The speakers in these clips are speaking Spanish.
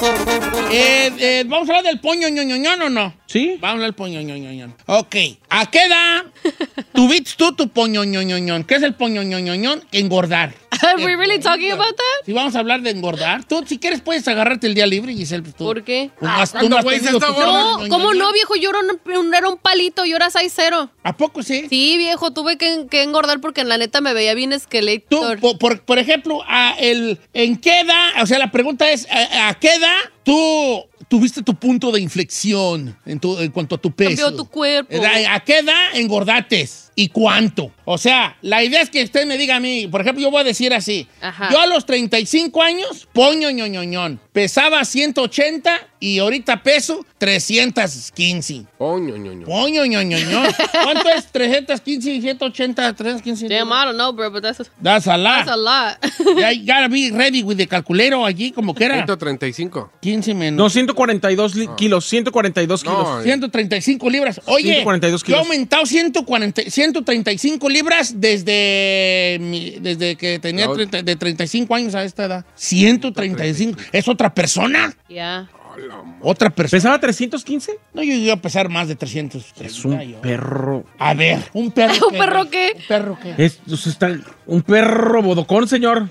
¿Vamos a hablar del poño ñoñoñón o no? ¿Sí? Vamos a hablar del poño ñoñoñón. Ok. ¿A qué edad tuviste tú tu poño ñoñoñón? ¿Qué es el poño ñoñoñón? Engordar. Are we really talking about that? Si vamos a hablar de engordar, tú si quieres puedes agarrarte el día libre, Giselle. Pues, tú. ¿Por qué? Tú no has tenido tu No, poño ¿cómo ñoñoñón. no, viejo? Yo era un palito, yo era 6'0". ¿A poco sí? Sí, viejo, tuve que engordar porque la neta me veía bien Tú, esqueleto. por ejemplo, ¿en qué edad? O sea, la pregunta es, ¿a qué edad tú tuviste tu punto de inflexión en cuanto a tu peso? Cambió tu cuerpo. ¿A qué edad engordates? ¿Y cuánto? O sea, la idea es que usted me diga a mí, por ejemplo, yo voy a decir así. Ajá. Yo a los 35 años, poño ñoñoñón. Pesaba 180 y ahorita peso 315. Poño, ñoño. Poño ñoñoñón. ¿Cuánto es 315 y 180, 315? Damn, I don't know, bro, but that's That's a lot. a lot. You gotta be ready with the calculero allí, como que era. 135. 15 menos. No, 142 kilos, 142 kilos. No, 135 libras. Oye, 142 yo he kilos. aumentado 135 libras desde que tenía de 35 años a esta edad. 135. ¿Es otra persona? Yeah. ¿Otra persona? ¿Pesaba 315? No, yo iba a pesar más de 300. Es un perro. A ver, ¿un perro ¿Un perro qué? ¿Un perro qué? Está un perro bodocón, señor.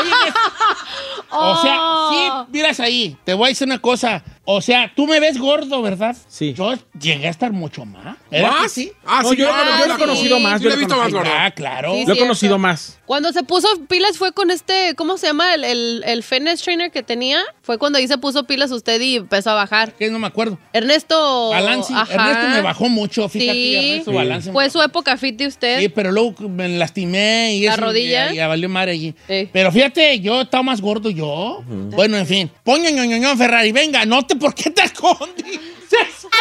O sea, sí, miras ahí. Te voy a decir una cosa. O sea, tú me ves gordo, ¿verdad? Sí. Yo llegué a estar mucho más. ¿Era que ¿Más? sí? Ah, No, sí, yo lo he sí. conocido más. Yo Yo lo he visto más gordo. Ah, claro. Sí, Lo he cierto. conocido más. Cuando se puso pilas fue con ¿cómo se llama? El fitness trainer que tenía. Fue cuando ahí se puso pilas usted y empezó a bajar. Que no me acuerdo. Ernesto. Balance. Ajá. Ernesto me bajó mucho, fíjate. Sí. Ernesto Balance. Fue su época fit de usted. Sí, pero luego me lastimé y ¿La eso, rodilla? Y valió madre allí. Sí. Pero fíjate, yo estaba más gordo yo. Bueno, en fin. Poño ñoñoñón Ferrari, venga, note por qué te escondes. Se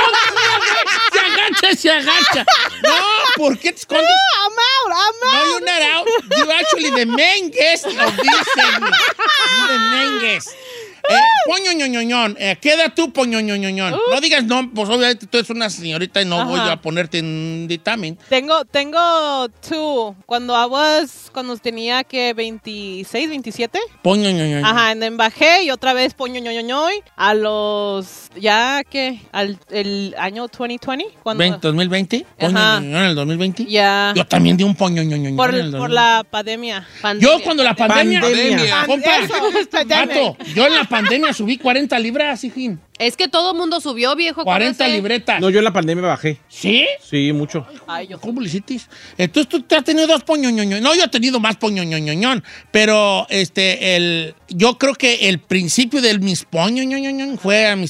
esconde, se agacha. No, ¿por qué te escondes? No, you're not out. You're actually the main guest of this segment. You're the main guest. Poño ñoñoñón. ¿Qué edad tú, poño ñoñoñón? No digas no, pues obviamente tú eres una señorita y no voy a ponerte en dictamen. Tengo two. Cuando tenía que 26, 27. Poño ñoñoñón. Ajá, and then bajé y otra vez poño ñoñoñoy a los, el año 2020. Cuando, 2020. Poño Ajá. ñoñoñón en el 2020. Ya. Yo también di un poño ñoñoñón Por en el 2020. la pandemia. Yo cuando la pandemia... Pandemia. Compa, Pandemic. Vato, yo en la pandemia subí 40 libras, hijín. Es que todo mundo subió, viejo. 40 acuérdese. libretas. No, yo en la pandemia bajé. ¿Sí? Sí, mucho. Ay, yo. ¿Cómo le hiciste? Entonces tú te has tenido dos poñoñoñón. No, yo he tenido más poñoñoñón. Pero yo creo que el principio de mis poñoñoñón fue a mis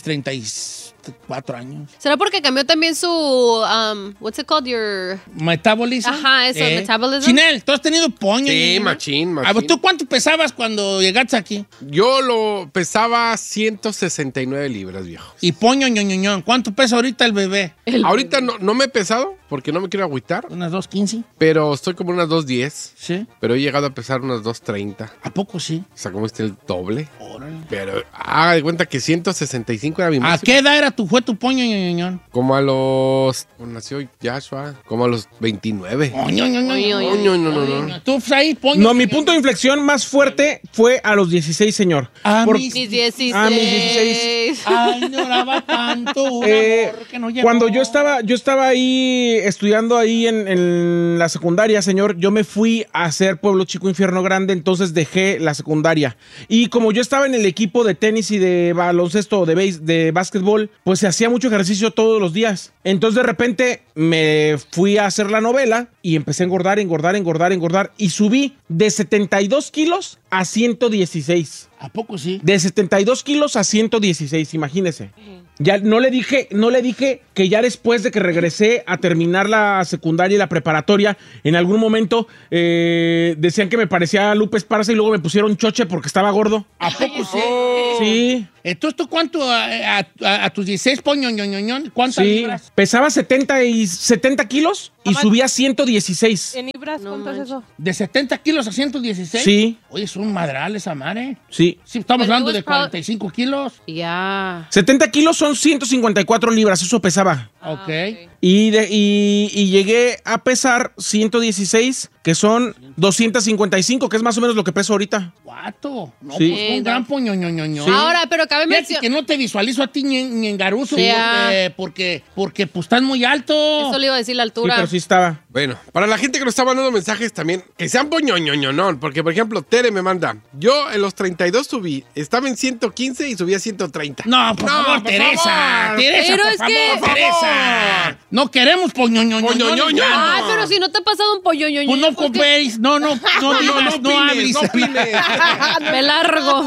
34 años. ¿Será porque cambió también su, what's it called, your... Metabolismo. Ajá, eso, metabolism. Chinel, tú has tenido poño. Sí, ñoñoñón? machín. A ver, ¿tú cuánto pesabas cuando llegaste aquí? Yo lo pesaba 169 libras, viejo. Y poño ñoñoñón. ¿Cuánto pesa ahorita el bebé? Ahorita no me he pesado porque no me quiero agüitar, Unas 2.15. pero estoy como unas 2.10. ¿Sí? Pero he llegado a pesar unas 2.30. ¿A poco sí? O sea, como el doble. Órale. Pero haga de cuenta que 165 era mi ¿A máximo. qué edad fue tu poño ñoñoñón? Como a los... ¿Cuándo nació Joshua? Como a los 29. Poño ñoñoñón. Coño, no. Tú ahí, poño. No, mi punto de inflexión más fuerte fue a los 16, señor. A Por- mis Mis 16. Ah, mis 16. Añoraba tanto un Eh, amor que no llegó. Cuando yo estaba ahí estudiando ahí en la secundaria, señor, yo me fui a hacer Pueblo Chico Infierno Grande, entonces dejé la secundaria. Y como yo estaba en el equipo de tenis y de baloncesto, de básquetbol, pues se hacía mucho ejercicio todos los días. Entonces de repente me fui a hacer la novela y empecé a engordar y subí de 72 kilos a 116. ¿A poco sí? De 72 kilos a 116, imagínese. Ya no le dije que ya después de que regresé a terminar la secundaria y la preparatoria, en algún momento decían que me parecía a Lupe Esparza y luego me pusieron choche porque estaba gordo. ¿A poco sí? Sí, Entonces, ¿tú cuánto a tus 16 poño ñoñoñón? ¿Cuántas sí. libras? Pesaba 70 kilos y Mamá- subía 116. ¿En libras No cuánto es manches. eso? ¿De 70 kilos a 116? Sí. Oye, es un madral esa madre. Sí. Sí, estamos Pero hablando it was de 45 kilos. Ya. 70 kilos son 154 libras, eso pesaba. Ok. Y llegué a pesar 116, que son 255, que es más o menos lo que peso ahorita. Guato. No, Sí. pues un gran poñoñoñoño. Sí. Ahora, pero cabe Fíjate mencionar. que no te visualizo a ti ni en Garuso, Sí, porque pues estás muy alto. Eso le iba a decir la Sí, altura. pero sí estaba. Bueno, para la gente que nos está mandando mensajes también, que sean poñoñoñonón, porque por ejemplo, Tere me manda, yo en los 32 subí, estaba en 115 y subí a 130. No, por favor, por Teresa. favor. Teresa, Pero por es favor, que- Teresa. No queremos poñoñoñoño. Poñoñoño. Ay, pero si no te ha pasado un pollo ñoño. Pues no compéis, no digas, no hables. no opines. Me largo.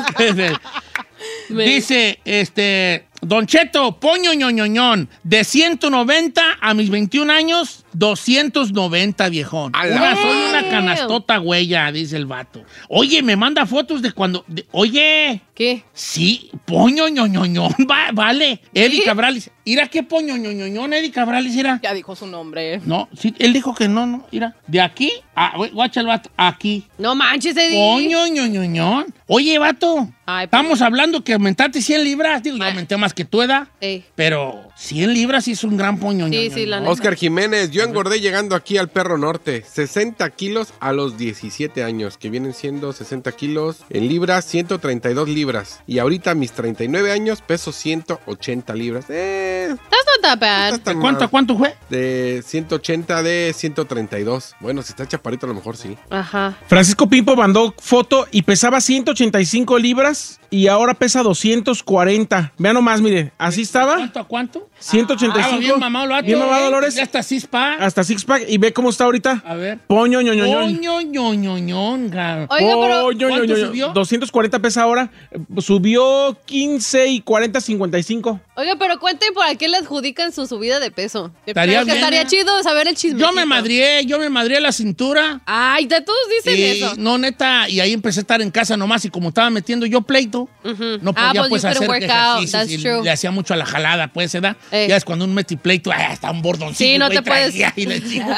Dice, Don Cheto, poño ñoñoñón, de 190 a mis 21 años, 290, viejón. ¡Ala! Soy una canastota huella, dice el vato. Oye, me manda fotos de cuando... oye, ¿Qué? sí, poño ñoñoñón, vale. Eddie Cabrales. Mira qué poño ñoñoñón, Eddie Cabrales, mira. Ya dijo su nombre. No, sí, él dijo que no, mira. De aquí, guacha el vato, aquí. No manches, Eddie. Poño ñoñoñón. Oye, vato, Ay, estamos hablando que aumentaste 100 libras. Digo, yo aumenté más que tu edad. Ey. Pero 100 libras sí es un gran poño. Sí, sí, la neta. Oscar Jiménez, yo engordé llegando aquí al Perro Norte, 60 kilos a los 17 años, que vienen siendo 60 kilos en libras, 132 libras. Y ahorita a mis 39 años peso 180 libras. That's not that bad. está tan ¿Cuánto, mal. cuánto fue? De 180 de 132. Bueno, si está chaparito a lo mejor sí. Ajá. Francisco Pimpo mandó foto y pesaba 185 libras y ahora pesa 240. Vean nomás, mire, así estaba. ¿Cuánto a cuánto? 185. Bien mamado, lo vato. Bien mamado, Dolores. Ya está cispa. Hasta six pack y ve cómo está ahorita. A ver. Poño, ñoñoñón. Poño ñoñoñón, Oiga, pero. Poño, ¿cuánto ñoñoñón. subió? 240 pesa ahora. Subió 15 y 40, 55. Oiga, pero cuenten por qué le adjudican su subida de peso. Estaría Porque bien, estaría ¿eh? chido saber el chisme. Yo me madrié la cintura. Ay, de todos dicen Y, eso. no, neta, y ahí empecé a estar en casa nomás y como estaba metiendo yo pleito, no podía pues, pues you couldn't hacer work out, ejercicios that's y true. le hacía mucho a la jalada, pues, ¿verdad? Ey. Ya es cuando un meti pleito, está un bordoncito. Sí, no güey, te puedes- traía y le digo,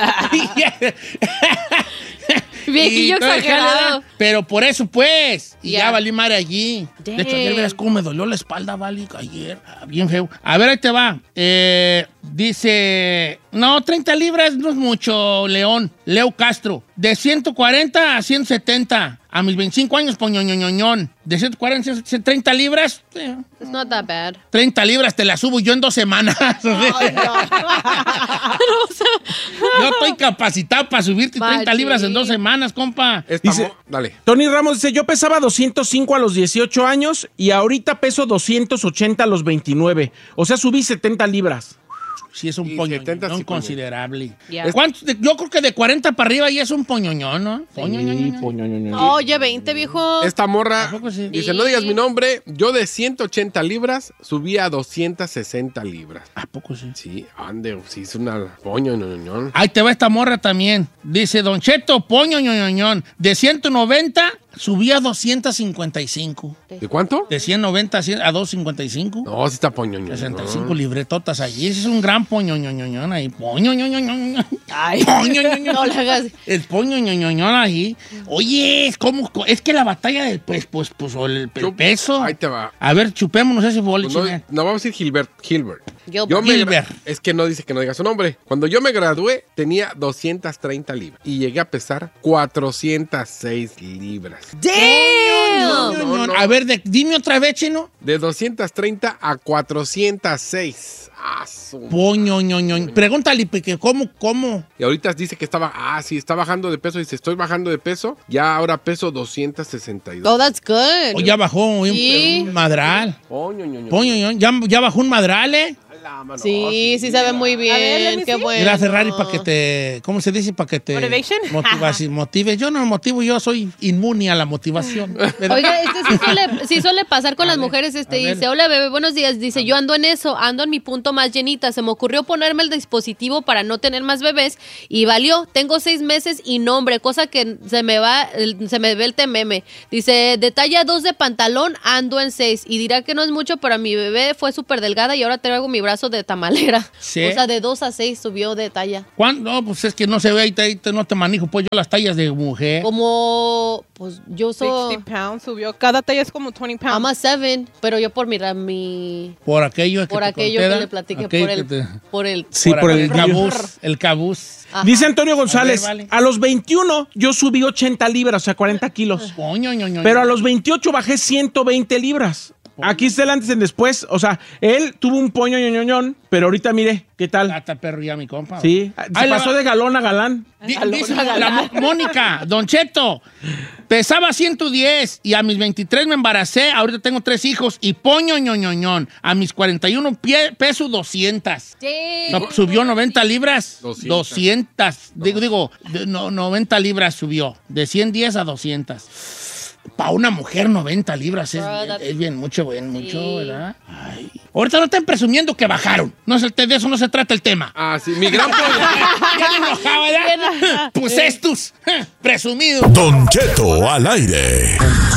Viejillo y no dejé exagerado. nada, pero por eso, pues, y Ya. ya valí madre allí. De hecho, ayer verás cómo me dolió la espalda, vale, ayer, bien feo. A ver, ahí te va. Dice, no, 30 libras no es mucho, Leo Castro. De 140 a 170. A mis 25 años, poñoñoñoñón. De 140 a 130 libras, It's not that bad. 30 libras te la subo yo en 2 semanas. Yo estoy capacitado para subirte 30 Machín. libras en 2 semanas, compa. Dice- Dale. Tony Ramos dice, yo pesaba 205 a los 18 años y ahorita peso 280 a los 29. O sea, subí 70 libras. Sí, es un Y poñoñón 70 sí, considerable. Ya. ¿Cuántos yo creo que de 40 para arriba ya es un poñoñón, ¿no? Poñoñoñón. Oye, 20, viejo. Esta morra ¿A poco sí? dice, no digas mi nombre, yo de 180 libras subí a 260 libras. ¿A poco sí? Sí, ande, sí, es una poñoñoñón. Ahí te va esta morra también. Dice, Don Cheto, poñoñoñón. De 190 subí a 255. ¿De cuánto? De 190 a 255. No, sí está poñoñoñón. 65 libretotas allí. Ese es un gran poñoñoñón ahí. Poñoñoñoñón. Ay, Poñoñoñoñón. no le hagas. El poñoñoñoñón ahí. Oye, es que la batalla del el peso. Ahí te va. A ver, chupémonos ese boliche. Pues no vamos a decir Gilbert. Gilbert. Es que no dice que no diga su nombre. Cuando yo me gradué, tenía 230 libras. Y llegué a pesar 406 libras. ¡Damn! No. A ver, dime otra vez, chino. De 230 a 406. Ah, Poñoñoñón. Pregúntale, porque ¿cómo? Y ahorita dice que sí, está bajando de peso. Dice, estoy bajando de peso. Ya ahora peso 262. Oh, that's good. O ya bajó Sí. un madral. Poñoñoñón. Poñoñón. Ya bajó un madral, ¿eh? Sí, sí se ve muy bien. A ver, let me Qué see. bueno. Mira, Ferrari, para que te... ¿Cómo se dice? Para que te... Motivation. Motive. Yo no me motivo, yo soy inmune a la motivación. ¿verdad? Oiga, sí suele pasar con las mujeres. a ver. Dice, hola bebé, buenos días. Dice, yo ando en eso, ando en mi punto más llenita. Se me ocurrió ponerme el dispositivo para no tener más bebés y valió. Tengo 6 meses y no, hombre, cosa que se me ve el tememe. Dice, de talla 2 de pantalón, ando en 6. Y dirá que no es mucho, pero mi bebé fue súper delgada y ahora traigo mi brazo brazo de tamalera. Sí. O sea, de 2 a 6 subió de talla. ¿Cuándo? No, pues es que no se ve, ahí no te manejo, pues yo las tallas de mujer. Como, pues yo soy... 60 pounds subió. Cada talla es como 20 pounds. I'm a 7, pero yo por mirar mi... Por aquello que Por te aquello conté, que le platiqué, aquello por el... que te- Por el... Sí, por el cabuz. El cabuz. Ajá. Dice Antonio González, A ver, vale. a los 21 yo subí 80 libras, o sea, 40 kilos. Coño, ño. Pero a los 28 bajé 120 libras. Aquí está el antes y el después. O sea, él tuvo un poño ñoñoñón, pero ahorita mire, ¿qué tal? Gata perro ya, mi compa. Sí, se Ahí le pasó va. de galón a galán. Dice la Mónica, Don Cheto, pesaba 110 y a mis 23 me embaracé, ahorita tengo 3 hijos y poño ñoñoñón. A mis 41 peso 200. Sí. No, subió 90 libras. 200. 200. Digo, 90 libras subió. De 110 a 200. Para una mujer 90 libras es bien mucho, ¿verdad? Ay. Ahorita no están presumiendo que bajaron. No es de eso no se trata el tema. Ah, sí, mi gran pollo. Bien enojado, ¿verdad? Pues estos, presumidos. Don Cheto al aire.